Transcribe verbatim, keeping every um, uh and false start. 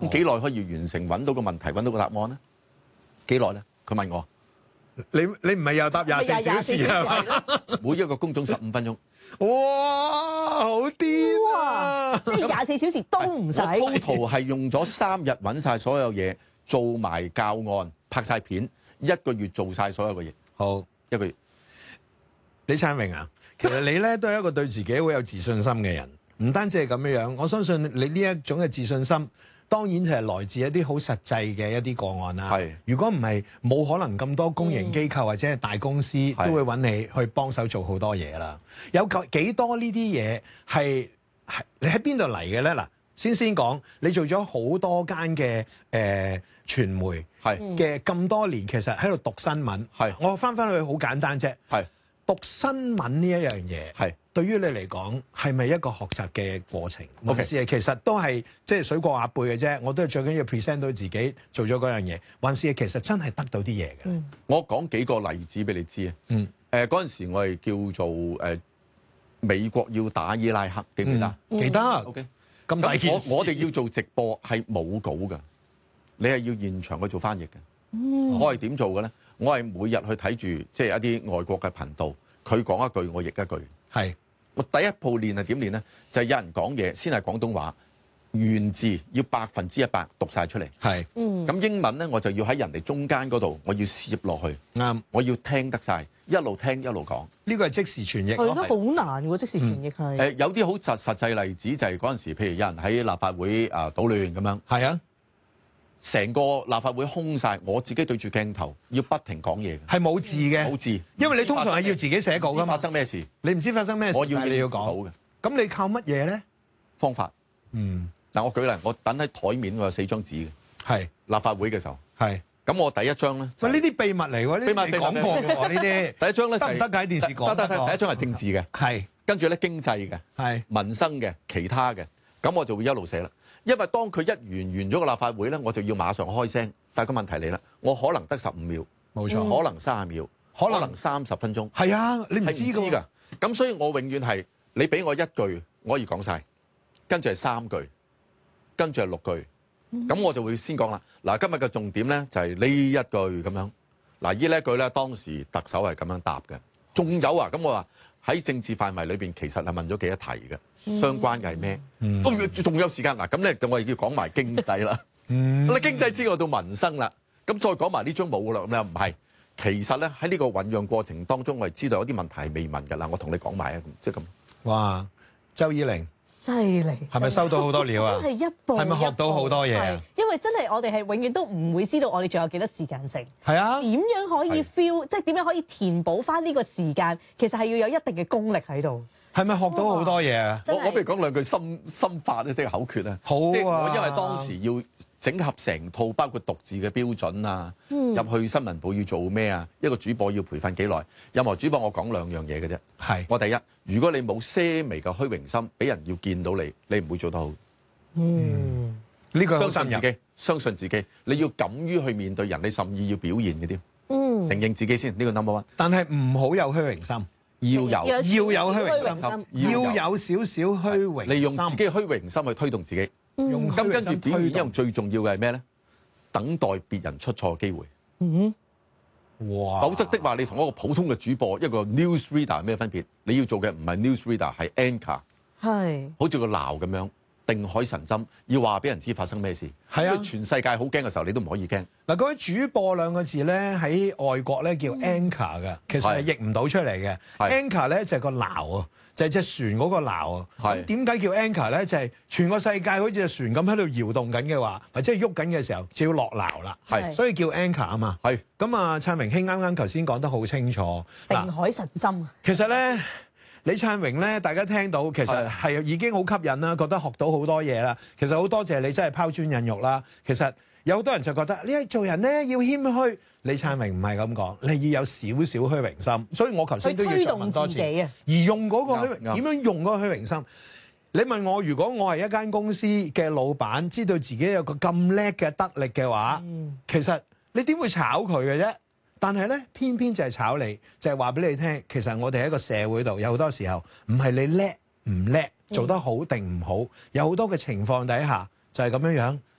咁幾耐可以完成揾到個問題，揾到個答案咧？幾耐咧？佢問我， 你你唔係又答廿四小時啊？ 每一個工種十五分鐘。 哇！好癲啊！ 即係廿四小時都唔使。 我 total 係用咗三日揾晒所有嘢，做埋教案，拍晒片，一個月做晒所有嘅嘢。 好， 一個月。 李燦榮啊，其實你咧都係一個對自己好有自信心嘅人，唔單止係咁樣樣。我相信你呢一種嘅自信心，當然係來自一啲好實際嘅一啲個案啦。 係， 如果唔係，冇可能咁多公營機構或者係大公司都會揾你去幫手做好多嘢啦。有幾多呢啲嘢係係你喺邊度嚟嘅咧？嗱，先先講，你做咗好多間嘅誒傳媒嘅咁多年，其實喺度讀新聞。係，我翻返去好簡單啫。係。讀新聞呢一樣嘢，係對於你嚟講係咪一個學習嘅過程？還是係其實都係即係水過鴨背嘅啫？我都係最緊要 present 到自己做咗嗰樣嘢，還是係其實真係得到啲嘢嘅？ 嗯、 我講幾個例子俾你知啊。嗯。誒嗰陣時我係叫做誒、呃、美國要打伊拉克，記唔記得？ 嗯、記得。 OK。 咁大件事。 我我哋要做直播係冇稿㗎，你係要現場去做翻譯嘅。嗯。我係點做嘅咧？我係每日去睇住即係一啲外國嘅頻道，佢講一句我譯一句。係，我第一步練係點練咧？就係、是、有人講嘢先係廣東話，原字要百分之一百讀晒出嚟。係，嗯。咁英文咧我就要喺人哋中間嗰度，我要攝落去。啱，我要聽得晒，一路聽一路講。呢個係即時傳譯。 係都好難喎，即時傳譯係。誒、 嗯、有啲好實實際例子就係嗰陣時，譬如有人喺立法會啊搗亂咁樣。係啊。成個立法會空晒，我自己對住鏡頭要不停講嘢，係冇字嘅，冇字，因為你通常係要自己寫稿㗎嘛。發生咩事？你唔知發生咩事，我要你要講嘅。咁你靠乜嘢咧？方法。嗯。嗱，我舉例，我等喺台面我有四張紙嘅。係。立法會嘅時候。係。咁我第一張咧。喂，呢啲秘密嚟喎，呢啲未講過嘅喎，呢啲。第一張咧就係得唔得喺電視講？得得得。第一張係政治嘅。係。跟住咧經濟嘅。係。民生嘅，其他嘅，咁我就會一路寫啦。因為當佢一完完咗個立法會咧，我就要馬上開聲。但係個問題嚟啦，我可能得十五秒，冇錯，可能三十秒，可能三十分鐘。係啊，你唔知㗎。咁所以我永遠係你俾我一句，我可以講晒，跟住係三句，跟住係六句。咁、嗯、我就會先講啦。嗱，今日嘅重點咧就係呢一句咁樣。嗱，呢呢一句咧，當時特首係咁樣答嘅。仲有啊，咁我話喺政治範圍裏邊，其實係問咗幾多題嘅。相關嘅係咩？都要仲有時間嗱，咁咧就我哋要講埋經濟啦。嗯，你經濟之外到民生啦，咁再講埋呢張冇啦，咁又唔係。其實咧喺呢個醖釀過程當中，我係知道有啲問題係未問㗎啦。我同你講埋啊，即係咁。哇，周以玲， 犀利， 係咪收到好多料啊？ 真係一步， 係咪學到好多嘢啊？ 因為真係我哋係永遠都唔會知道我哋仲有幾多時間剩。 係啊。點樣可以 feel？即係點樣可以填補翻呢個時間？其實係要有一定嘅功力喺度。係咪學到好多嘢啊？ 我我不如講兩句心心法咧，即係口訣啊。好啊！即係我因為當時要整合成套，包括讀字嘅標準啊，入、嗯、去新聞部要做咩啊？一個主播要培訓幾耐？任何主播我講兩樣嘢嘅啫。係。我第一，如果你冇些微嘅虛榮心，俾人要見到你，你唔會做得好。嗯。呢、呢個相信自己，相信自己，你要敢於去面對人，你甚至要表現嘅添。嗯。承認自己先，呢、呢個 number one。但係唔好有虛榮心。要有要有虛榮心，要有少少虛榮心，利用自己嘅虛榮心去推動自己。用咁跟住表現一樣最重要嘅係咩咧？等待別人出錯嘅機會。嗯，哇！否則的話，你同一個普通嘅主播，一個 news reader 係咩分別？你要做嘅唔係 news reader，係 anchor。係。好似個鬧咁樣。定海神針，要話俾人知發生咩事。係啊，全世界好驚嘅時候，你都唔可以驚。嗱，嗰位主播兩個字咧，喺外國咧叫 anchor 嘅，其實係譯唔到出嚟嘅。anchor 咧就係個錨啊，就係隻船嗰個錨啊。係點解叫 anchor 咧？就係全個世界好似隻船咁喺度搖動緊嘅話，或者係喐緊嘅時候，就要落錨啦。係，所以叫 anchor 啊嘛。係。咁啊，燦榮兄啱啱頭先講得好清楚。 定海神針啊！ 其實咧。李燦榮咧，大家聽到其實係已經好吸引啦，覺得學到好多嘢啦。其實好多謝你真係拋磚引玉啦。其實有好多人就覺得呢做人咧要謙虛，李燦榮唔係咁講，你要有少少虛榮心。所以我頭先都要再問多次，而用嗰個虛榮點樣用嗰個虛榮心？你問我，如果我係一間公司嘅老闆，知道自己有個咁叻嘅得力嘅話，嗯、其實你點會炒佢嘅啫？但係咧，偏偏就係炒你，就係話俾你聽，其實我哋喺個社會度有好多時候唔係你叻唔叻，做得好定唔好，有好多嘅情況底下就係咁樣樣，